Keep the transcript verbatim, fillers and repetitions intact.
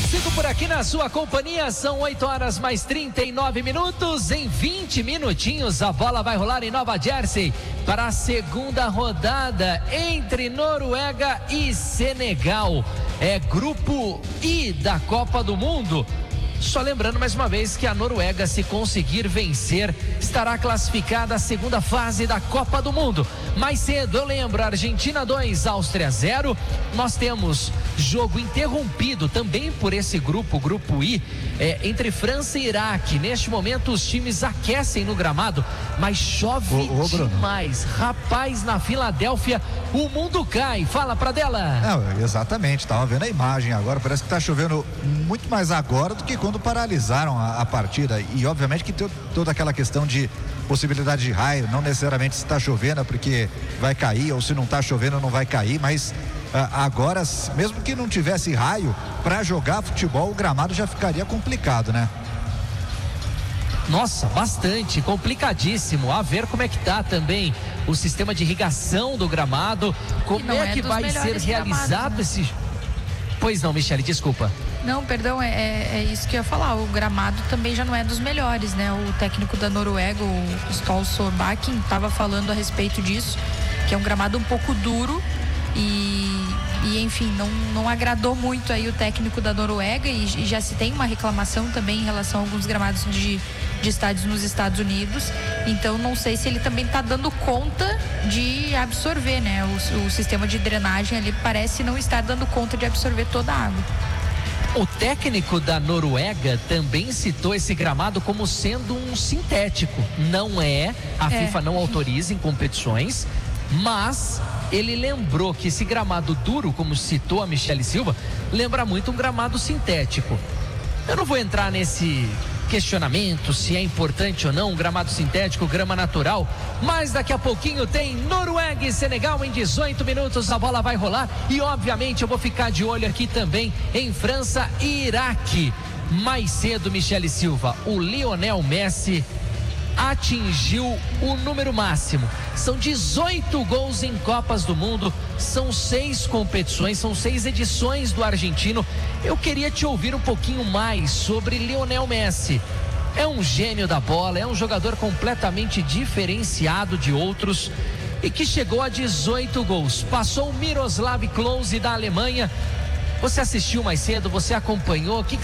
Sigo por aqui na sua companhia, são oito horas mais trinta e nove minutos. Em vinte minutinhos a bola vai rolar em Nova Jersey para a segunda rodada entre Noruega e Senegal. É grupo I da Copa do Mundo. Só lembrando mais uma vez que a Noruega, se conseguir vencer, estará classificada à segunda fase da Copa do Mundo. Mais cedo eu lembro, Argentina dois, Áustria zero. Nós temos jogo interrompido também por esse grupo, grupo I, é, entre França e Iraque. Neste momento os times aquecem no gramado, mas chove ô, ô, demais. Rapaz, na Filadélfia o mundo cai. Fala, Pradella. Não, exatamente, estava vendo a imagem agora, parece que está chovendo muito mais agora do que quando paralisaram a, a partida, e obviamente que tem toda aquela questão de possibilidade de raio, não necessariamente se está chovendo é porque vai cair, ou se não está chovendo não vai cair, mas ah, agora, mesmo que não tivesse raio, para jogar futebol o gramado já ficaria complicado, né? Nossa, bastante, complicadíssimo. A ver como é que tá também o sistema de irrigação do gramado, como é, é que vai ser realizado gramados, né? esse... Pois não, Michele, desculpa. Não, perdão, é, é isso que eu ia falar. O gramado também já não é dos melhores, né? O técnico da Noruega, o Ståle Solbakken, estava falando a respeito disso, que é um gramado um pouco duro e, e enfim, não, não agradou muito aí o técnico da Noruega, e, e já se tem uma reclamação também em relação a alguns gramados de, de estádios nos Estados Unidos. Então não sei se ele também está dando conta de absorver, né? O, o sistema de drenagem ali parece não estar dando conta de absorver toda a água. O técnico da Noruega também citou esse gramado como sendo um sintético. Não é, a é. FIFA não autoriza em competições, mas ele lembrou que esse gramado duro, como citou a Michele Silva, lembra muito um gramado sintético. Eu não vou entrar nesse questionamento se é importante ou não um gramado sintético, grama natural, mas daqui a pouquinho tem Noruega e Senegal em dezoito minutos, a bola vai rolar e obviamente eu vou ficar de olho aqui também em França e Iraque. Mais cedo, Michele Silva, o Lionel Messi atingiu o número máximo, são dezoito gols em Copas do Mundo, são seis competições, são seis edições do argentino. Eu queria te ouvir um pouquinho mais sobre Lionel Messi. É um gênio da bola, é um jogador completamente diferenciado de outros e que chegou a dezoito gols, passou o Miroslav Klose da Alemanha. Você assistiu mais cedo, você acompanhou, o que, que